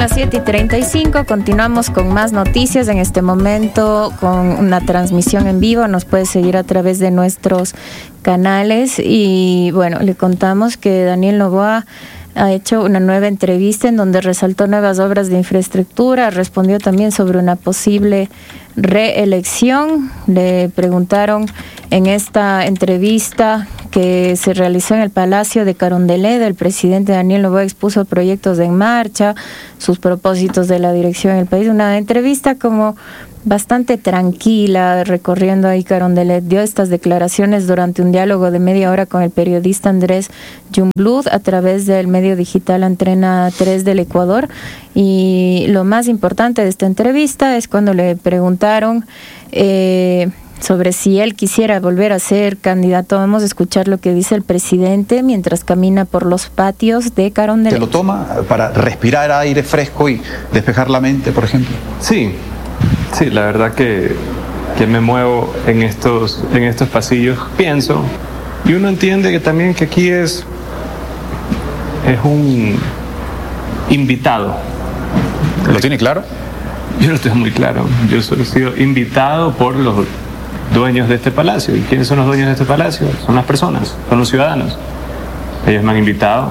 las 7:35, continuamos con más noticias en este momento con una transmisión en vivo. Nos puede seguir a través de nuestros canales y bueno, le contamos que Daniel Noboa ha hecho una nueva entrevista en donde resaltó nuevas obras de infraestructura, respondió también sobre una posible reelección. Le preguntaron en esta entrevista que se realizó en el Palacio de Carondelet, el presidente Daniel Noboa expuso proyectos en marcha, sus propósitos de la dirección del país. Una entrevista como bastante tranquila, recorriendo ahí Carondelet. Dio estas declaraciones durante un diálogo de media hora con el periodista Andrés Jumblut a través del medio digital Antena 3 del Ecuador. Y lo más importante de esta entrevista es cuando le preguntaron sobre si él quisiera volver a ser candidato. Vamos a escuchar lo que dice el presidente mientras camina por los patios de Carondelet. ¿Se lo toma para respirar aire fresco y despejar la mente, por ejemplo? Sí, la verdad que me muevo en estos pasillos, pienso, y uno entiende que también que aquí es un invitado. ¿Lo tiene claro? Yo lo tengo muy claro. Yo solo he sido invitado por los dueños de este palacio. ¿Y quiénes son los dueños de este palacio? Son las personas, son los ciudadanos. Ellos me han invitado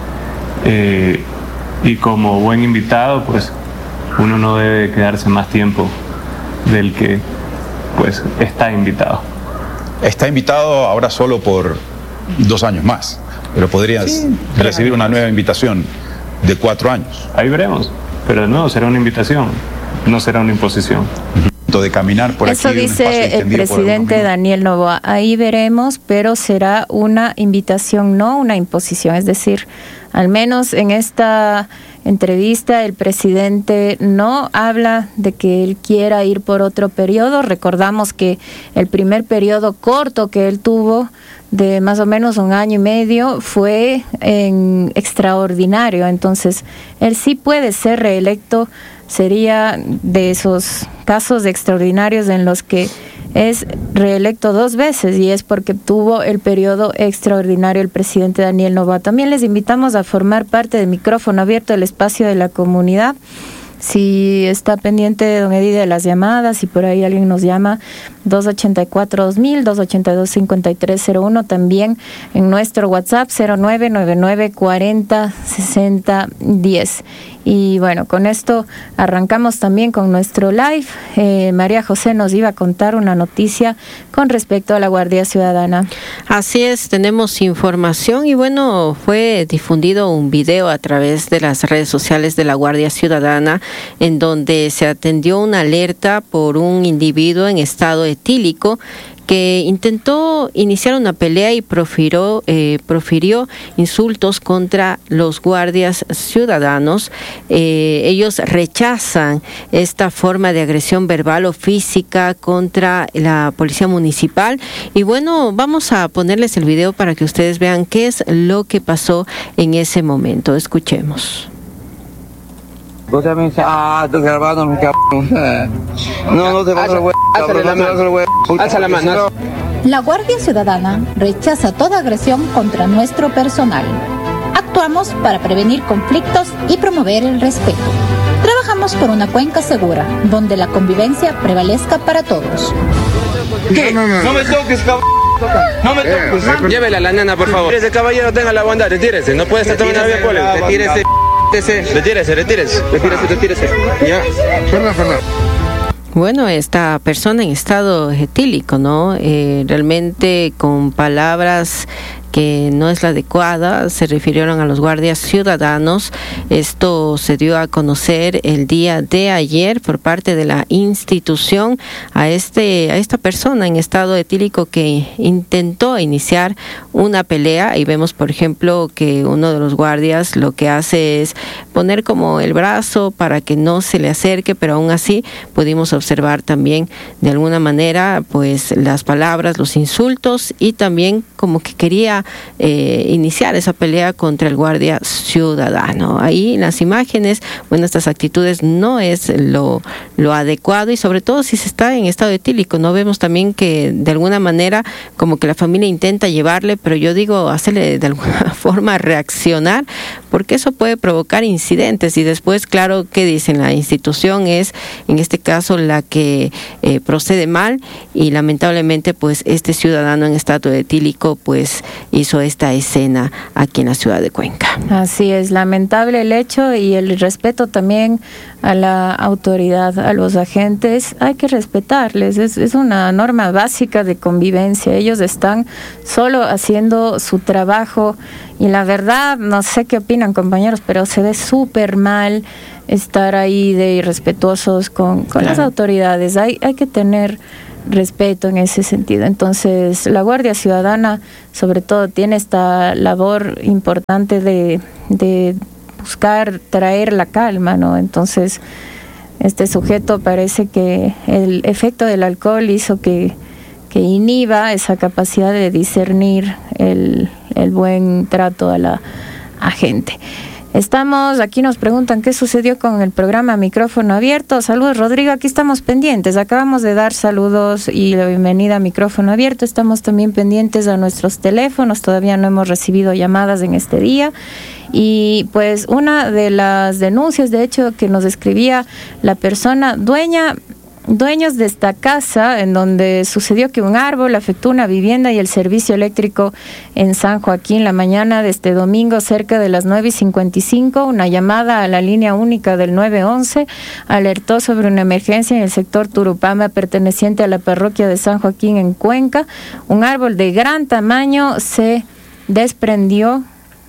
y como buen invitado, pues uno no debe quedarse más tiempo del que pues está invitado. Está invitado ahora solo por 2 años más, pero podrías recibir una nueva invitación de 4 años. Ahí veremos, pero de nuevo será una invitación, no será una imposición. De caminar por Eso aquí, dice el presidente Daniel Noboa. Ahí veremos, pero será una invitación, no una imposición. Es decir, al menos en esta entrevista el presidente no habla de que él quiera ir por otro periodo. Recordamos que el primer periodo corto que él tuvo, de más o menos 1 año y medio, fue extraordinario. Entonces, él sí puede ser reelecto. Sería de esos casos extraordinarios en los que es reelecto 2 veces, y es porque tuvo el periodo extraordinario el presidente Daniel Noboa. También les invitamos a formar parte del micrófono abierto del espacio de la comunidad. Si está pendiente don Eddie de las llamadas, si por ahí alguien nos llama, 284-2000, 282-5301, también en nuestro WhatsApp 0999-40-60-10. Y bueno, con esto arrancamos también con nuestro live. María José nos iba a contar una noticia con respecto a la Guardia Ciudadana. Así es, tenemos información y bueno, fue difundido un video a través de las redes sociales de la Guardia Ciudadana en donde se atendió una alerta por un individuo en estado etílico que intentó iniciar una pelea y profirió insultos contra los guardias ciudadanos. Ellos rechazan esta forma de agresión verbal o física contra la policía municipal. Y bueno, vamos a ponerles el video para que ustedes vean qué es lo que pasó en ese momento. Escuchemos. Vos también estás grabando, mi cabrón. No te vas a huevo. Alza la mano. La Guardia Ciudadana rechaza toda agresión contra nuestro personal. Actuamos para prevenir conflictos y promover el respeto. Trabajamos por una cuenca segura, donde la convivencia prevalezca para todos. ¿Qué? No me toques, cabrón. No me toques. Llévela a la nena, por favor. Ese caballero tenga la bondad, retírese. No puede estar tomando la vía cuál. Retírese. Retírese. Ya. Perdón. Bueno, esta persona en estado etílico, ¿no? Realmente con palabras que no es la adecuada, se refirieron a los guardias ciudadanos. Esto se dio a conocer el día de ayer por parte de la institución a esta persona en estado etílico que intentó iniciar una pelea, y vemos por ejemplo que uno de los guardias lo que hace es poner como el brazo para que no se le acerque, pero aún así pudimos observar también de alguna manera pues las palabras, los insultos, y también como que quería iniciar esa pelea contra el guardia ciudadano. Ahí en las imágenes, bueno, estas actitudes no es lo adecuado, y sobre todo si se está en estado etílico, ¿no? Vemos también que de alguna manera como que la familia intenta llevarle, pero yo digo, hacerle de alguna forma reaccionar, porque eso puede provocar incidentes, y después, claro, ¿qué dicen? La institución es, en este caso, la que procede mal, y lamentablemente, pues, este ciudadano en estado etílico, pues, hizo esta escena aquí en la ciudad de Cuenca. Así es, lamentable el hecho, y el respeto también a la autoridad, a los agentes, hay que respetarles, es una norma básica de convivencia. Ellos están solo haciendo su trabajo, y la verdad, no sé qué opinan, compañeros, pero se ve súper mal estar ahí de irrespetuosos con las autoridades. Hay que tener respeto en ese sentido. Entonces, la Guardia Ciudadana, sobre todo, tiene esta labor importante de buscar traer la calma, ¿no? Entonces, este sujeto parece que el efecto del alcohol hizo que inhiba esa capacidad de discernir el buen trato a la gente. Aquí nos preguntan qué sucedió con el programa Micrófono Abierto. Saludos, Rodrigo, aquí estamos pendientes. Acabamos de dar saludos y la bienvenida a Micrófono Abierto. Estamos también pendientes a nuestros teléfonos. Todavía no hemos recibido llamadas en este día. Y pues una de las denuncias, de hecho, que nos escribía la persona dueños de esta casa, en donde sucedió que un árbol afectó una vivienda y el servicio eléctrico en San Joaquín la mañana de este domingo cerca de las 9:55. Una llamada a la línea única del 911 alertó sobre una emergencia en el sector Turupama perteneciente a la parroquia de San Joaquín en Cuenca. Un árbol de gran tamaño se desprendió,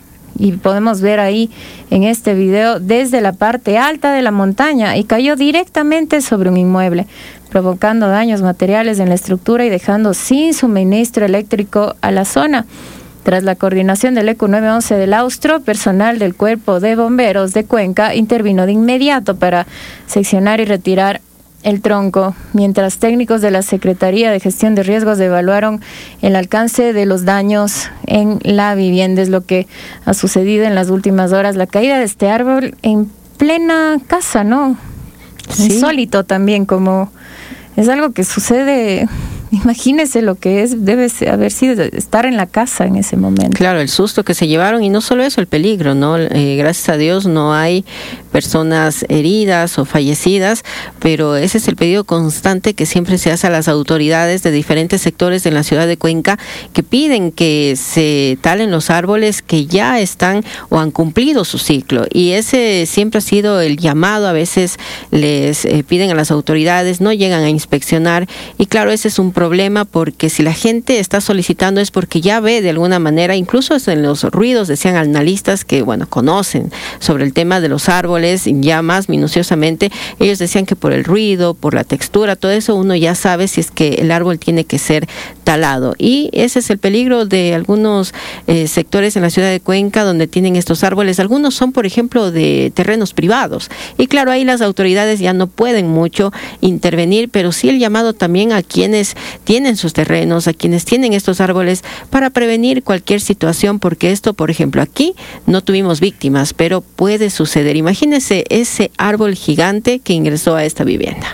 y podemos ver ahí en este video, desde la parte alta de la montaña, y cayó directamente sobre un inmueble, provocando daños materiales en la estructura y dejando sin suministro eléctrico a la zona. Tras la coordinación del ECU 911 del Austro, personal del Cuerpo de Bomberos de Cuenca intervino de inmediato para seccionar y retirar el tronco, mientras técnicos de la Secretaría de Gestión de Riesgos evaluaron el alcance de los daños en la vivienda. Es lo que ha sucedido en las últimas horas, la caída de este árbol en plena casa, ¿no? Sí. Insólito también, como es algo que sucede. Imagínese lo que debe haber sido estar en la casa en ese momento. Claro, el susto que se llevaron, y no solo eso, el peligro, ¿no? Gracias a Dios no hay personas heridas o fallecidas, pero ese es el pedido constante que siempre se hace a las autoridades de diferentes sectores en la ciudad de Cuenca, que piden que se talen los árboles que ya están o han cumplido su ciclo, y ese siempre ha sido el llamado. A veces les piden a las autoridades, no llegan a inspeccionar, y claro, ese es un problema, porque si la gente está solicitando es porque ya ve de alguna manera, incluso en los ruidos, decían analistas que, bueno, conocen sobre el tema de los árboles ya más minuciosamente. Ellos decían que por el ruido, por la textura, todo eso uno ya sabe si es que el árbol tiene que ser talado, y ese es el peligro de algunos sectores en la ciudad de Cuenca donde tienen estos árboles. Algunos son, por ejemplo, de terrenos privados, y claro, ahí las autoridades ya no pueden mucho intervenir, pero sí el llamado también a quienes tienen sus terrenos, a quienes tienen estos árboles, para prevenir cualquier situación, porque esto, por ejemplo, aquí no tuvimos víctimas, pero puede suceder. Imagínense ese árbol gigante que ingresó a esta vivienda.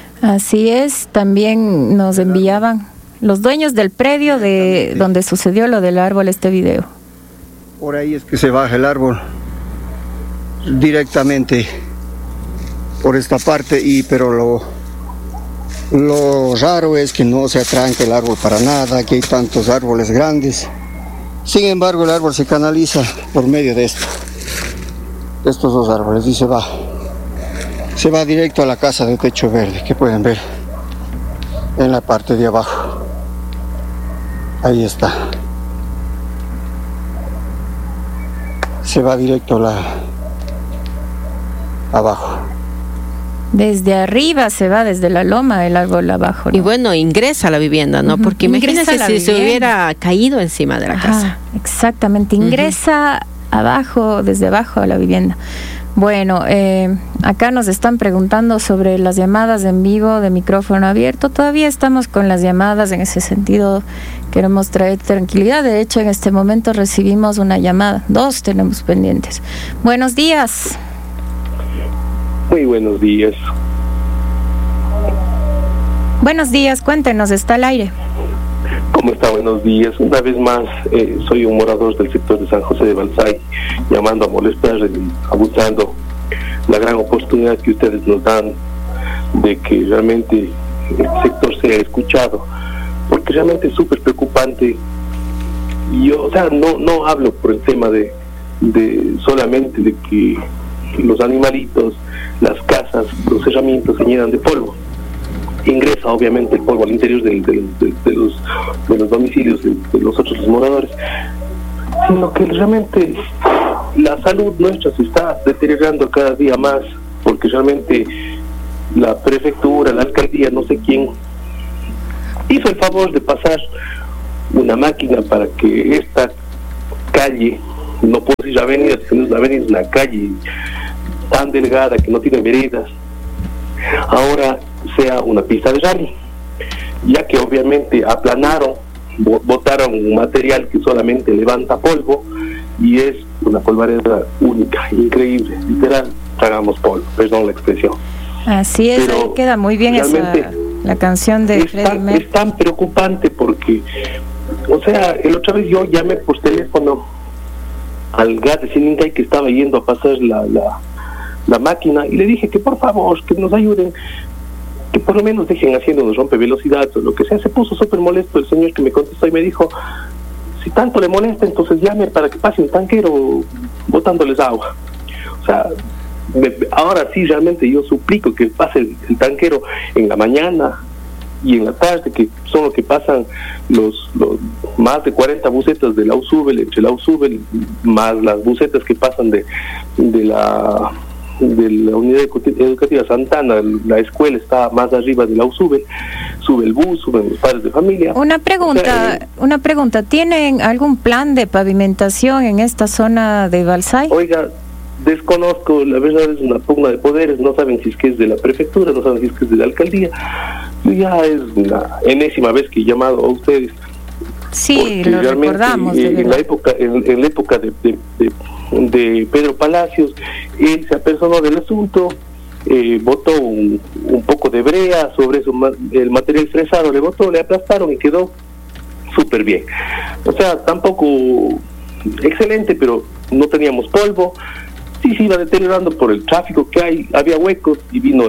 Así es, también nos enviaban los dueños del predio de donde sucedió lo del árbol este video. Por ahí es que se baja el árbol directamente por esta parte, pero lo raro es que no se atranca el árbol para nada. Aquí hay tantos árboles grandes, sin embargo el árbol se canaliza por medio de estos dos árboles, y se va directo a la casa de techo verde que pueden ver en la parte de abajo. Ahí está, se va directo abajo. Desde arriba se va, desde la loma, el árbol abajo, ¿no? Y bueno, ingresa a la vivienda, ¿no? Porque imagínense si se hubiera caído encima de la casa. Exactamente, ingresa abajo, desde abajo a la vivienda. Bueno, acá nos están preguntando sobre las llamadas en vivo de micrófono abierto. Todavía estamos con las llamadas, en ese sentido queremos traer tranquilidad. De hecho, en este momento recibimos una llamada, 2 tenemos pendientes. Buenos días. Muy buenos días. Buenos días, cuéntenos, está al aire. ¿Cómo está? Buenos días. Una vez más, soy un morador del sector de San José de Balsay, llamando a molestar y abusando la gran oportunidad que ustedes nos dan de que realmente el sector sea escuchado, porque realmente es súper preocupante. Yo, o sea, no hablo por el tema de solamente de que los animalitos, las casas, los herramientas se llenan de polvo. Ingresa obviamente el polvo al interior de los domicilios de los otros moradores, sino que realmente la salud nuestra se está deteriorando cada día más, porque realmente la prefectura, la alcaldía, no sé quién, hizo el favor de pasar una máquina para que esta calle, no puedo decir avenida, sino es una avenida, es una calle tan delgada que no tiene veredas, ahora sea una pista de rally, ya que obviamente aplanaron, botaron un material que solamente levanta polvo y es una polvareda única, increíble, literal, tragamos polvo, perdón la expresión. Así es, ahí queda muy bien la canción de Freddie Mercury. Es tan preocupante porque, o sea, el otra vez yo llamé por teléfono al gas de Sinincay que estaba yendo a pasar la máquina y le dije que por favor, que nos ayuden, que por lo menos dejen haciendo los rompevelocidades o lo que sea. Se puso súper molesto el señor que me contestó y me dijo, si tanto le molesta, entonces llame para que pase un tanquero botándoles agua. O sea, ahora sí realmente yo suplico que pase el tanquero en la mañana y en la tarde, que son lo que pasan los más de 40 busetas de la USUBEL, entre la USUBEL más las busetas que pasan de la Unidad Educativa Santana. La escuela está más arriba de la USUBEL, sube el bus, suben los padres de familia. Una pregunta, ¿tienen algún plan de pavimentación en esta zona de Balsay? Oiga, desconozco, la verdad es una pugna de poderes, no saben si es que es de la prefectura, no saben si es que es de la alcaldía. Ya es la enésima vez que he llamado a ustedes. Sí, lo recordamos. En la época de Pedro Palacios, él se apersonó del asunto, botó un poco de brea sobre eso, el material fresado le botó, le aplastaron y quedó súper bien. O sea, tampoco excelente, pero no teníamos polvo. Sí, se iba deteriorando por el tráfico que hay, había huecos y vino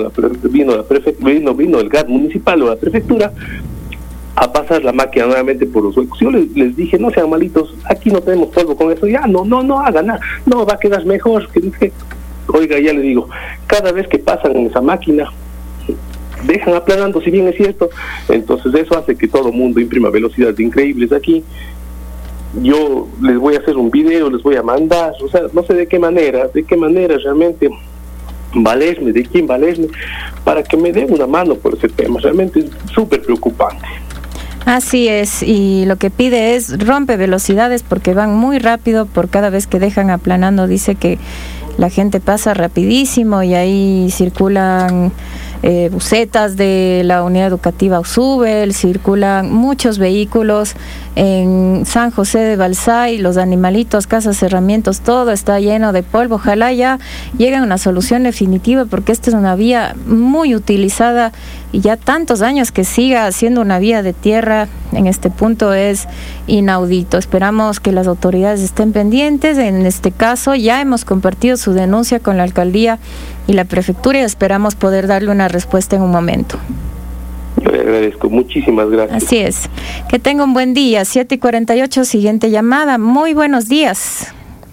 el gas municipal o la prefectura a pasar la máquina nuevamente por los huecos. Yo les dije, no sean malitos, aquí no tenemos polvo con eso, ya no hagan nada, no va a quedar mejor. Oiga, ya le digo, cada vez que pasan en esa máquina dejan aplanando, si bien es cierto, entonces eso hace que todo el mundo imprima velocidades increíbles aquí. Yo les voy a hacer un video, les voy a mandar, o sea, no sé de qué manera realmente valerme, de quién valerme, para que me den una mano por ese tema. Realmente es súper preocupante. Así es, y lo que pide es rompe velocidades porque van muy rápido por cada vez que dejan aplanando. Dice que la gente pasa rapidísimo y ahí circulan busetas de la Unidad Educativa USUBEL, circulan muchos vehículos en San José de Balsay, los animalitos, casas, herramientas, todo está lleno de polvo. Ojalá ya llegue a una solución definitiva porque esta es una vía muy utilizada y ya tantos años que siga siendo una vía de tierra en este punto es inaudito. Esperamos que las autoridades estén pendientes. En este caso ya hemos compartido su denuncia con la alcaldía y la prefectura y esperamos poder darle una respuesta en un momento. Yo le agradezco, muchísimas gracias. Así es. Que tenga un buen día. 7:48, siguiente llamada. Muy buenos días.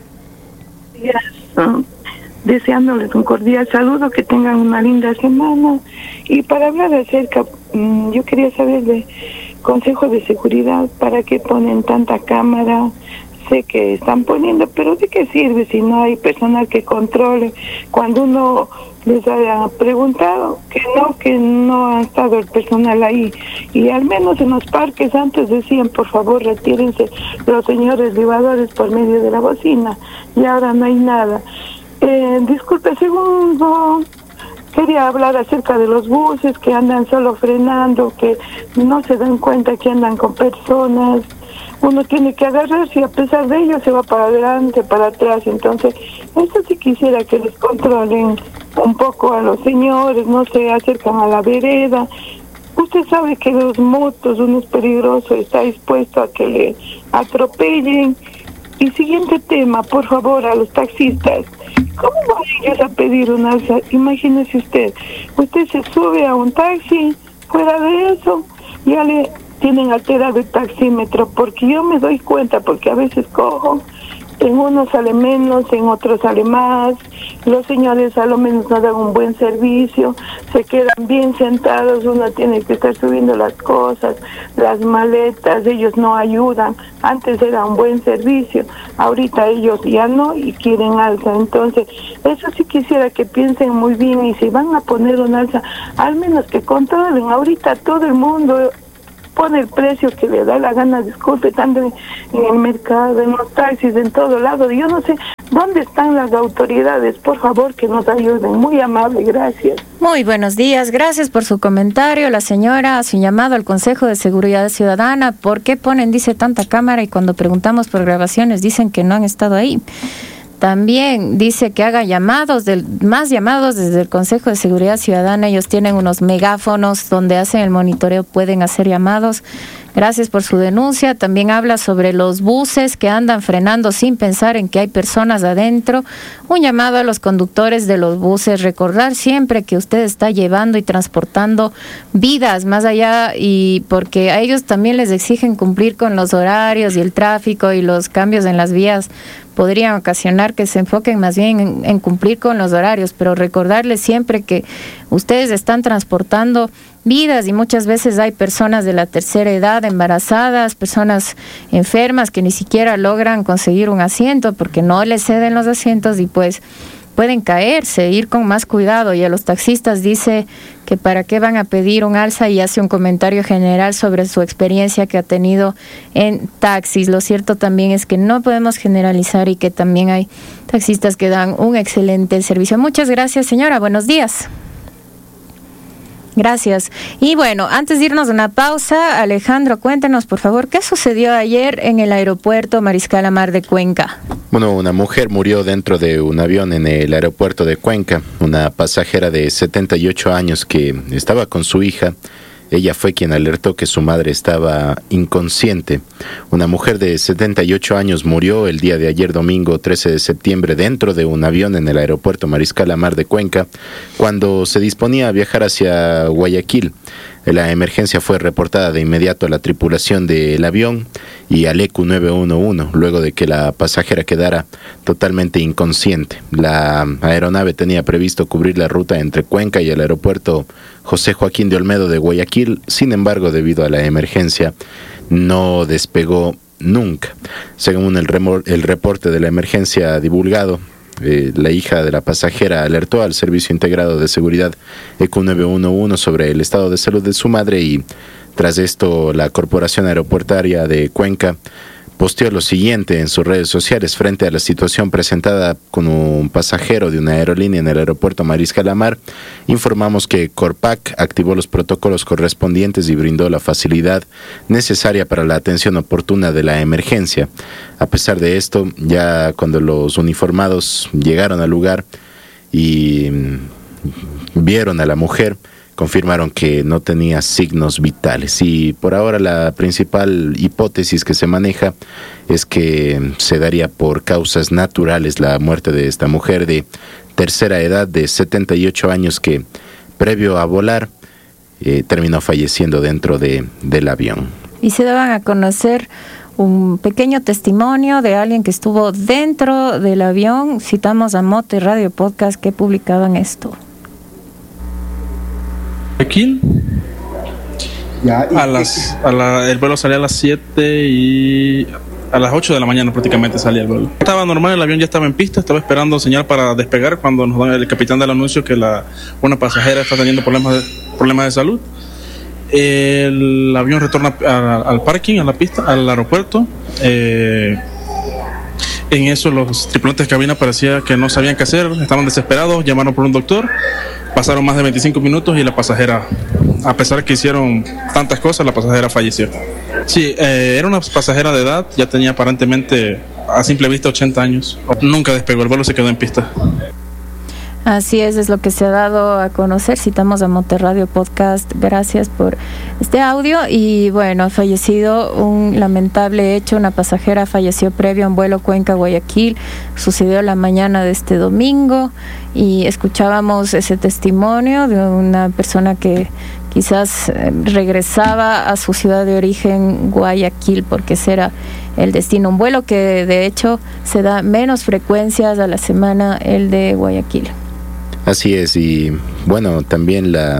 Deseándoles un cordial saludo, que tengan una linda semana. Y para hablar acerca, yo quería saber de Consejo de Seguridad, ¿para qué ponen tanta cámara? Sé que están poniendo, pero ¿de qué sirve si no hay personal que controle? Cuando uno les haya preguntado que no ha estado el personal ahí, y al menos en los parques antes decían, por favor retírense los señores libadores por medio de la bocina, y ahora no hay nada. Disculpe, segundo, quería hablar acerca de los buses que andan solo frenando, que no se dan cuenta que andan con personas. Uno tiene que agarrarse y a pesar de ello se va para adelante, para atrás. Entonces, eso sí quisiera que les controlen un poco a los señores, no se acercan a la vereda. Usted sabe que los motos, uno es peligroso, está dispuesto a que le atropellen. Y siguiente tema, por favor, a los taxistas. ¿Cómo van ellos a pedir un alza? Imagínese usted se sube a un taxi, fuera de eso, ya le tienen alterado el taxímetro, porque yo me doy cuenta, porque a veces cojo, en unos sale menos, en otros sale más, los señores a lo menos no dan un buen servicio, se quedan bien sentados, uno tiene que estar subiendo las cosas, las maletas, ellos no ayudan. Antes era un buen servicio, ahorita ellos ya no y quieren alza. Entonces, eso sí quisiera que piensen muy bien, y si van a poner un alza, al menos que controlen. Ahorita todo el mundo pone el precio que le da la gana, disculpe, tanto en el mercado, en los taxis, en todo lado. Yo no sé dónde están las autoridades, por favor que nos ayuden. Muy amable, gracias. Muy buenos días, gracias por su comentario. La señora hace un llamado al Consejo de Seguridad Ciudadana. ¿Por qué ponen, dice, tanta cámara y cuando preguntamos por grabaciones dicen que no han estado ahí? También dice que haga más llamados desde el Consejo de Seguridad Ciudadana. Ellos tienen unos megáfonos donde hacen el monitoreo, pueden hacer llamados. Gracias por su denuncia. También habla sobre los buses que andan frenando sin pensar en que hay personas adentro. Un llamado a los conductores de los buses, recordar siempre que usted está llevando y transportando vidas más allá, y porque a ellos también les exigen cumplir con los horarios y el tráfico y los cambios en las vías podrían ocasionar que se enfoquen más bien en cumplir con los horarios, pero recordarles siempre que ustedes están transportando vidas y muchas veces hay personas de la tercera edad, embarazadas, personas enfermas que ni siquiera logran conseguir un asiento porque no les ceden los asientos y pues pueden caerse, ir con más cuidado. Y a los taxistas dice que para qué van a pedir un alza, y hace un comentario general sobre su experiencia que ha tenido en taxis. Lo cierto también es que no podemos generalizar y que también hay taxistas que dan un excelente servicio. Muchas gracias, señora. Buenos días. Gracias. Y bueno, antes de irnos a una pausa, Alejandro, cuéntenos, por favor, ¿qué sucedió ayer en el aeropuerto Mariscal Amar de Cuenca? Bueno, una mujer murió dentro de un avión en el aeropuerto de Cuenca, una pasajera de 78 años que estaba con su hija. Ella fue quien alertó que su madre estaba inconsciente. Una mujer de 78 años murió el día de ayer, domingo 13 de septiembre, dentro de un avión en el aeropuerto Mariscal Amar de Cuenca, cuando se disponía a viajar hacia Guayaquil. La emergencia fue reportada de inmediato a la tripulación del avión y al ECU 911, luego de que la pasajera quedara totalmente inconsciente. La aeronave tenía previsto cubrir la ruta entre Cuenca y el aeropuerto José Joaquín de Olmedo de Guayaquil. Sin embargo, debido a la emergencia, no despegó nunca. Según el reporte de la emergencia divulgado, la hija de la pasajera alertó al Servicio Integrado de Seguridad ECU 911 sobre el estado de salud de su madre, y tras esto la Corporación Aeroportuaria de Cuenca posteó lo siguiente en sus redes sociales: frente a la situación presentada con un pasajero de una aerolínea en el aeropuerto Mariscal Amar, informamos que Corpac activó los protocolos correspondientes y brindó la facilidad necesaria para la atención oportuna de la emergencia. A pesar de esto, ya cuando los uniformados llegaron al lugar y vieron a la mujer, confirmaron que no tenía signos vitales, y por ahora la principal hipótesis que se maneja es que se daría por causas naturales la muerte de esta mujer de tercera edad de 78 años que, previo a volar, terminó falleciendo dentro del avión. Y se daban a conocer un pequeño testimonio de alguien que estuvo dentro del avión. Citamos a Mote Radio Podcast que publicaban esto. Aquí el vuelo salía a las 7 y a las 8 de la mañana prácticamente salía el vuelo. Estaba normal, el avión ya estaba en pista, estaba esperando señal para despegar cuando nos da el capitán del anuncio que una pasajera está teniendo problemas de salud. El avión retorna al parking, a la pista, al aeropuerto. En eso los tripulantes de cabina parecía que no sabían qué hacer, estaban desesperados, llamaron por un doctor, pasaron más de 25 minutos y la pasajera, a pesar que hicieron tantas cosas, la pasajera falleció. Sí, era una pasajera de edad, ya tenía aparentemente a simple vista 80 años. Nunca despegó, el vuelo se quedó en pista. Así es lo que se ha dado a conocer. Citamos a Monterradio Podcast. Gracias por este audio. Y bueno, ha fallecido un lamentable hecho. Una pasajera falleció previo a un vuelo Cuenca-Guayaquil. Sucedió la mañana de este domingo y escuchábamos ese testimonio de una persona que quizás regresaba a su ciudad de origen, Guayaquil, porque ese era el destino. Un vuelo que de hecho se da menos frecuencias a la semana, el de Guayaquil. Así es, y bueno, también la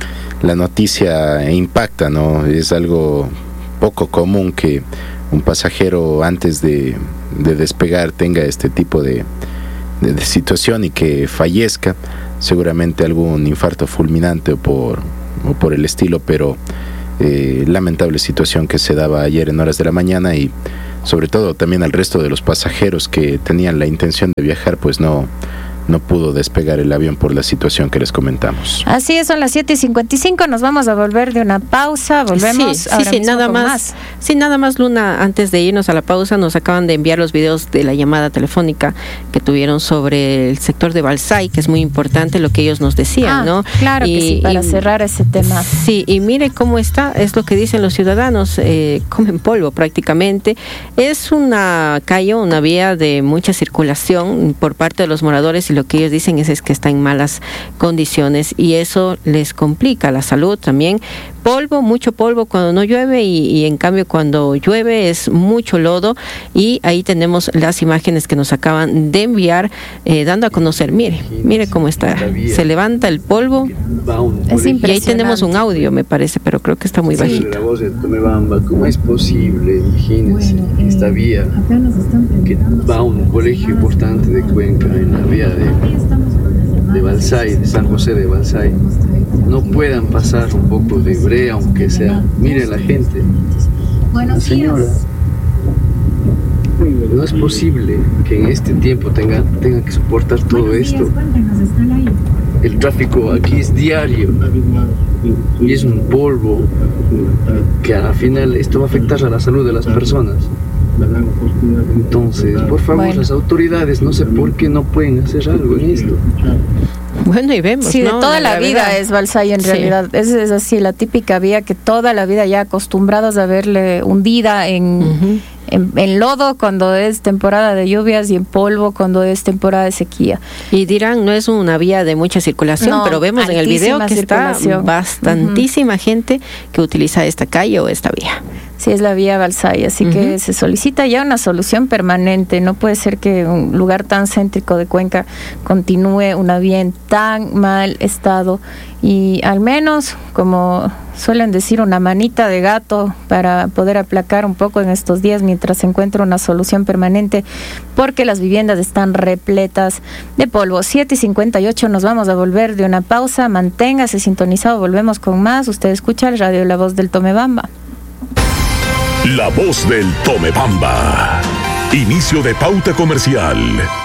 noticia impacta, ¿no? Es algo poco común que un pasajero antes de despegar tenga este tipo de situación y que fallezca, seguramente algún infarto fulminante o por el estilo, pero lamentable situación que se daba ayer en horas de la mañana, y sobre todo también al resto de los pasajeros que tenían la intención de viajar, pues no pudo despegar el avión por la situación que les comentamos. Así es, son las 7:55, nos vamos a volver de una pausa, volvemos sí, nada más, Luna, antes de irnos a la pausa, nos acaban de enviar los videos de la llamada telefónica que tuvieron sobre el sector de Balsay, que es muy importante lo que ellos nos decían, ¿no? Claro que sí, para cerrar ese tema. Sí, y mire cómo está, es lo que dicen los ciudadanos, comen polvo prácticamente. Es una calle, una vía de mucha circulación por parte de los moradores, y lo que ellos dicen es que está en malas condiciones y eso les complica la salud también. Polvo, mucho polvo cuando no llueve y en cambio cuando llueve es mucho lodo, y ahí tenemos las imágenes que nos acaban de enviar dando a conocer, mire cómo está, se levanta el polvo, es impresionante. Y ahí tenemos un audio, me parece, pero creo que está muy bajito. La voz de Tomebamba, ¿cómo es posible? Imagínense, esta vía que va a un colegio importante de Cuenca, en la vía de Balsay, de San José de Balsay, no puedan pasar un poco de brea, aunque sea. Mire la gente, la señora. No es posible que en este tiempo tengan que soportar todo esto. El tráfico aquí es diario y es un polvo que al final esto va a afectar a la salud de las personas. Entonces, por favor, las autoridades, no sé por qué no pueden hacer algo en esto. Bueno, y vemos, sí, de toda la vida es Balsay en realidad. Es así, la típica vía que toda la vida ya acostumbrados a verle hundida en lodo cuando es temporada de lluvias y en polvo cuando es temporada de sequía. Y dirán, no es una vía de mucha circulación, pero vemos en el video que está bastantísima gente que utiliza esta calle o esta vía. Sí, es la vía Balsay, así que se solicita ya una solución permanente. No puede ser que un lugar tan céntrico de Cuenca continúe una vía en tan mal estado, y al menos, como suelen decir, una manita de gato para poder aplacar un poco en estos días mientras se encuentra una solución permanente, porque las viviendas están repletas de polvo. 7:58, nos vamos a volver de una pausa. Manténgase sintonizado, volvemos con más. Usted escucha el radio La Voz del Tomebamba. La Voz del Tomebamba. Inicio de pauta comercial.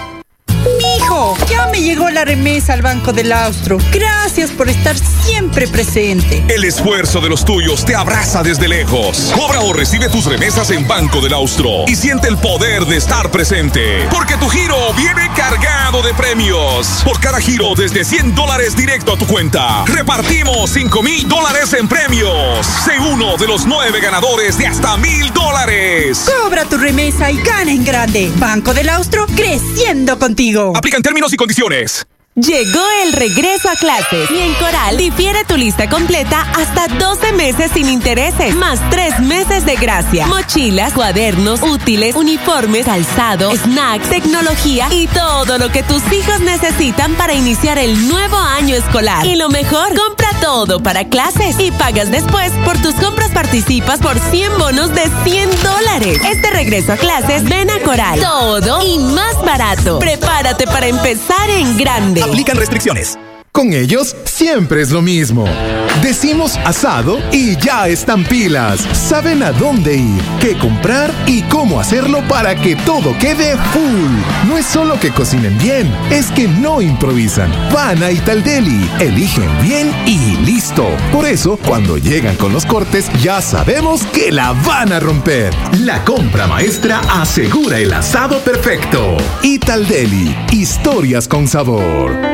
Mijo, ya me llegó la remesa al Banco del Austro. Gracias por estar siempre presente. El esfuerzo de los tuyos te abraza desde lejos. Cobra o recibe tus remesas en Banco del Austro y siente el poder de estar presente, porque tu giro viene cargado de premios. Por cada giro desde $100 directo a tu cuenta, repartimos $5,000 en premios. Sé uno de los 9 ganadores de hasta $1,000. Cobra tu remesa y gana en grande. Banco del Austro, creciendo contigo. Aplican términos y condiciones. Llegó el regreso a clases y en Coral difiere tu lista completa hasta 12 meses sin intereses, más 3 meses de gracia. Mochilas, cuadernos, útiles, uniformes, calzado, snacks, tecnología y todo lo que tus hijos necesitan para iniciar el nuevo año escolar. Y lo mejor, compra todo para clases y pagas después. Por tus compras participas por 100 bonos de $100. Este regreso a clases, ven a Coral. Todo y más barato. Prepárate para empezar en grande. Aplican restricciones. Con ellos siempre es lo mismo. Decimos asado y ya están pilas. Saben a dónde ir, qué comprar y cómo hacerlo para que todo quede full. No es solo que cocinen bien, es que no improvisan. Van a Italdeli, eligen bien y listo. Por eso, cuando llegan con los cortes, ya sabemos que la van a romper. La compra maestra asegura el asado perfecto. Italdeli, historias con sabor.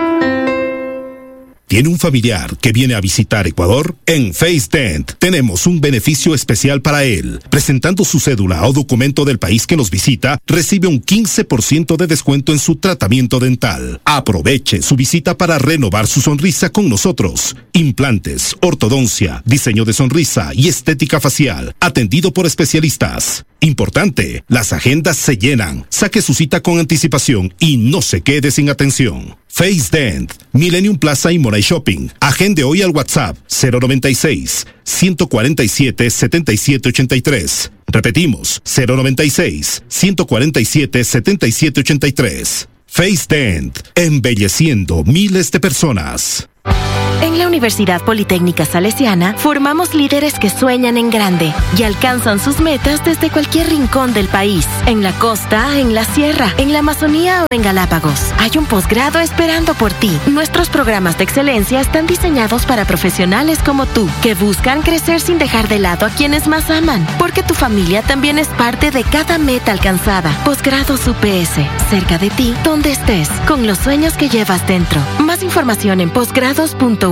¿Tiene un familiar que viene a visitar Ecuador? En FaceDent tenemos un beneficio especial para él. Presentando su cédula o documento del país que nos visita, recibe un 15% de descuento en su tratamiento dental. Aproveche su visita para renovar su sonrisa con nosotros. Implantes, ortodoncia, diseño de sonrisa y estética facial, atendido por especialistas. Importante, las agendas se llenan. Saque su cita con anticipación y no se quede sin atención. FaceDent, Millennium Plaza y Moray Shopping. Agende hoy al WhatsApp 096-147-7783. Repetimos, 096-147-7783. FaceDent, embelleciendo miles de personas. En la Universidad Politécnica Salesiana formamos líderes que sueñan en grande y alcanzan sus metas desde cualquier rincón del país. En la costa, en la sierra, en la Amazonía o en Galápagos. Hay un posgrado esperando por ti. Nuestros programas de excelencia están diseñados para profesionales como tú, que buscan crecer sin dejar de lado a quienes más aman, porque tu familia también es parte de cada meta alcanzada. Posgrados UPS, cerca de ti, donde estés, con los sueños que llevas dentro. Más información en posgrados.ups.edu.es.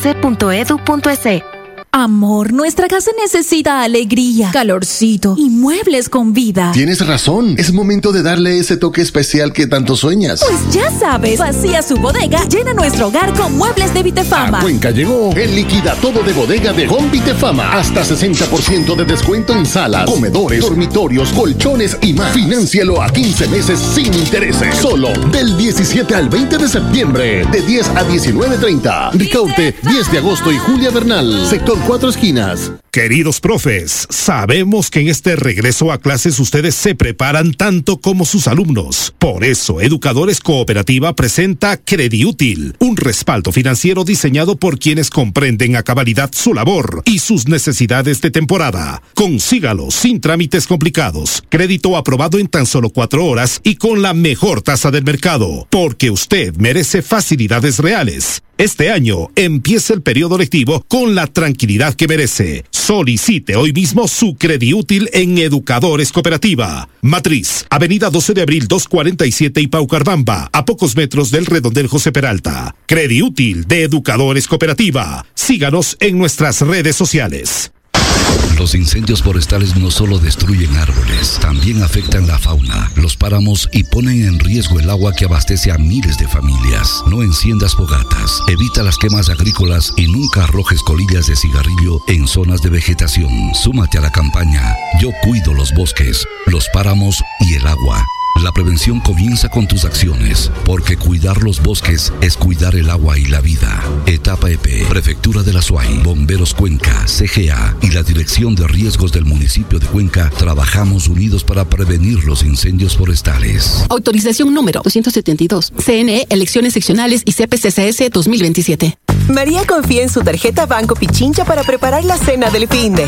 Amor, nuestra casa necesita alegría, calorcito y muebles con vida. Tienes razón, es momento de darle ese toque especial que tanto sueñas. Pues ya sabes, vacía su bodega, llena nuestro hogar con muebles de Vitefama. A Cuenca llegó el liquida todo de bodega de Home Vitefama. Hasta 60% de descuento en salas, comedores, dormitorios, colchones y más. Financialo a 15 meses sin intereses. Solo del 17 al 20 de septiembre, de 10 a 19:30. Ricaurte, 10 de agosto y Julia Bernal. Sector 4 esquinas. Queridos profes, sabemos que en este regreso a clases ustedes se preparan tanto como sus alumnos. Por eso, Educadores Cooperativa presenta CrediÚtil, un respaldo financiero diseñado por quienes comprenden a cabalidad su labor y sus necesidades de temporada. Consígalo sin trámites complicados, crédito aprobado en tan solo 4 horas y con la mejor tasa del mercado, porque usted merece facilidades reales. Este año empieza el periodo lectivo con la tranquilidad que merece. Solicite hoy mismo su CrediÚtil en Educadores Cooperativa. Matriz, Avenida 12 de Abril 247 y Paucarbamba, a pocos metros del Redondel José Peralta. CrediÚtil de Educadores Cooperativa. Síganos en nuestras redes sociales. Los incendios forestales no solo destruyen árboles, también afectan la fauna, los páramos y ponen en riesgo el agua que abastece a miles de familias. No enciendas fogatas, evita las quemas agrícolas y nunca arrojes colillas de cigarrillo en zonas de vegetación. Súmate a la campaña Yo cuido los bosques, los páramos y el agua. La prevención comienza con tus acciones, porque cuidar los bosques es cuidar el agua y la vida. Etapa EP, Prefectura de la SUAY, Bomberos Cuenca, CGA y la Dirección de Riesgos del municipio de Cuenca trabajamos unidos para prevenir los incendios forestales. Autorización número 272. CNE, Elecciones Seccionales y CPCCS 2027. María confía en su tarjeta Banco Pichincha para preparar la cena del finde.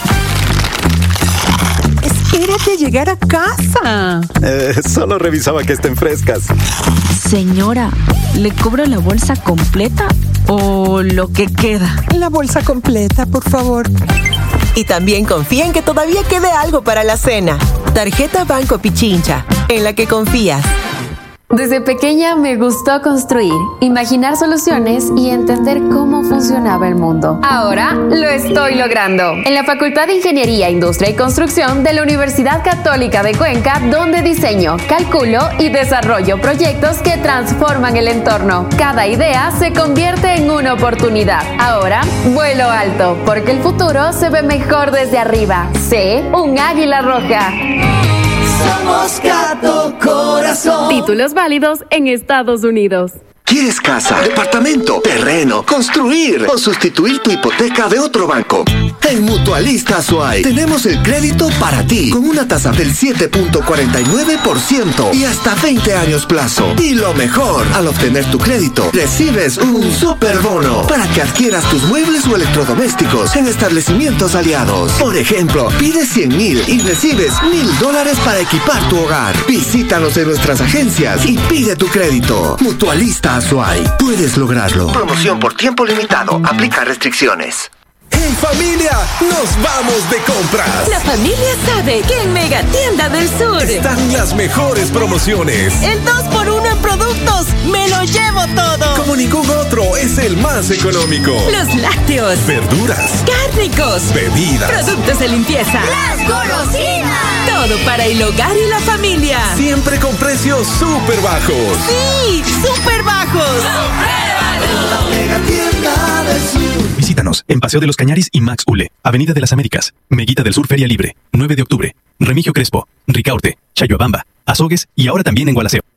Espérate a llegar a casa. Solo revisaba que estén frescas. Señora, ¿le cobro la bolsa completa o lo que queda? La bolsa completa, por favor. Y también confía en que todavía quede algo para la cena. Tarjeta Banco Pichincha, en la que confías. Desde pequeña me gustó construir, imaginar soluciones y entender cómo funcionaba el mundo. Ahora lo estoy logrando en la Facultad de Ingeniería, Industria y Construcción de la Universidad Católica de Cuenca, donde diseño, calculo y desarrollo proyectos que transforman el entorno. Cada idea se convierte en una oportunidad. Ahora vuelo alto, porque el futuro se ve mejor desde arriba. Sé un águila roja. Somos Cato Corazón. Títulos válidos en Estados Unidos. ¿Quieres casa, departamento, terreno, construir o sustituir tu hipoteca de otro banco? En Mutualista Azuay tenemos el crédito para ti con una tasa del 7.49% y hasta 20 años plazo. Y lo mejor, al obtener tu crédito, recibes un super bono para que adquieras tus muebles o electrodomésticos en establecimientos aliados. Por ejemplo, pides 100,000 y recibes $1,000 para equipar tu hogar. Visítanos en nuestras agencias y pide tu crédito. Mutualista Azuay. Puedes lograrlo. Promoción por tiempo limitado. Aplica restricciones. ¡Hey familia! ¡Nos vamos de compras! La familia sabe que en Mega Tienda del Sur están las mejores promociones. El 2x1 en productos. ¡Me lo llevo todo! Como ningún otro, es el más económico. Los lácteos, verduras, cárnicos, bebidas, productos de limpieza, las golosinas. Todo para el hogar y la familia. Siempre con precios súper bajos. ¡Sí! ¡Súper bajos! Mega Tienda del Sur. Visítanos en Paseo de los Cañaris y Max Ule, Avenida de las Américas, Meguita del Sur Feria Libre, 9 de octubre, Remigio Crespo, Ricaurte, Chayhuabamba, Azogues y ahora también en Gualaceo.